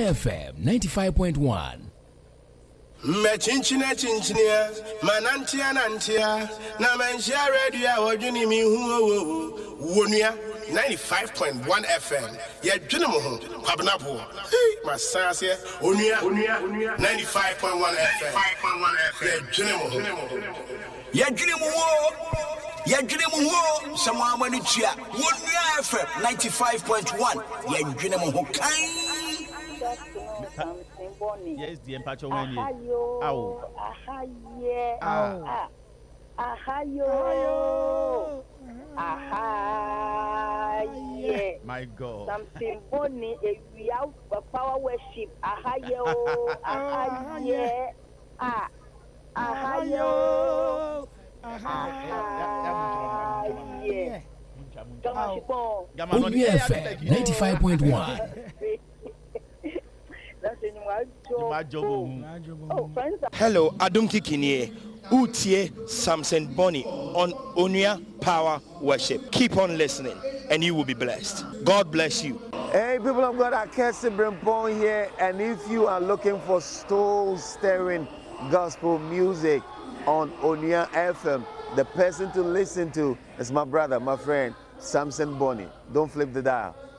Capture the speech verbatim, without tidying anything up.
Onia F M ninety-five point one. Me chinchine chinchine manantia nantia na menshia radio odwini mi hu wonia ninety-five point one F M ye dwene mo ho kwabnapo masase onia ninety-five point one F M ye dwene mo ho ye dwene mo ho ye dwene mo ho samo amani tua wonia F M ninety-five point one ye dwene mo ho kan. Yes, the empacho when you. Ahayo. Ahaye. Ah. Ahayo. Ahaye. My God. Something bonny. We have power worship. Ahayo. Ahaye. Ah. Ahayo. Ahaye. Onia F M ninety-five point one. Hello, Adum Kikinie. Utie Samson Bonnie on Onia Power Worship. Keep on listening and you will be blessed. God bless you. Hey, people of God, I can't see Brimpon here. And if you are looking for soul-stirring gospel music on Onia F M, the person to listen to is my brother, my friend, Samson Bonnie. Don't flip the dial.